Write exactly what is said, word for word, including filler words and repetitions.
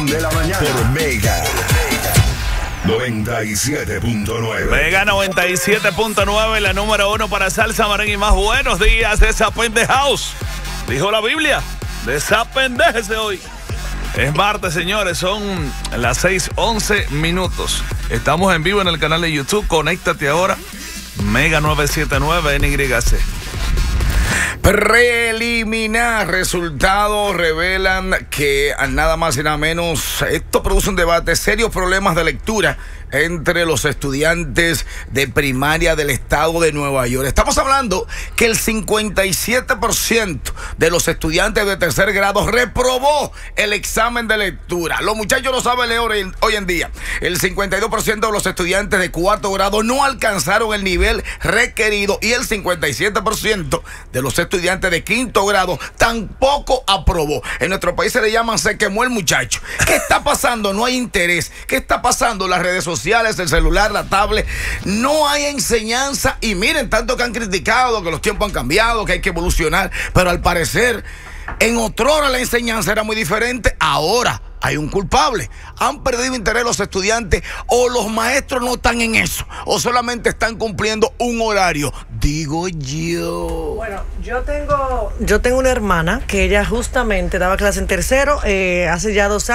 de la mañana. Por Mega noventa y siete punto nueve. Mega noventa y siete punto nueve, la número uno para salsa, merengue y más. Buenos días, desapendejaos. Dijo la Biblia, desapendéjese hoy. Es martes, señores, son las seis once minutos. Estamos en vivo en el canal de YouTube. Conéctate ahora. Mega novecientos setenta y nueve N Y C. Preliminar, resultados revelan que a nada más y nada menos esto produce un debate, serios problemas de lectura entre los estudiantes de primaria del estado de Nueva York. Estamos hablando que el cincuenta y siete por ciento de los estudiantes de tercer grado reprobó el examen de lectura. Los muchachos no saben leer hoy, hoy en día. El cincuenta y dos por ciento de los estudiantes de cuarto grado no alcanzaron el nivel requerido y el cincuenta y siete por ciento de los estudiantes de quinto grado tampoco aprobó. En nuestro país se le llaman se quemó el muchacho. ¿Qué está pasando? No hay interés. ¿Qué está pasando? Las redes sociales, el celular, la tablet, no hay enseñanza. Y miren, tanto que han criticado que los tiempos han cambiado, que hay que evolucionar, pero al parecer en otrora la enseñanza era muy diferente. Ahora hay un culpable. ¿Han perdido interés los estudiantes o los maestros no están en eso? ¿O solamente están cumpliendo un horario? Digo yo. Bueno, yo tengo, yo tengo una hermana que ella justamente daba clase en tercero eh, hace ya dos años.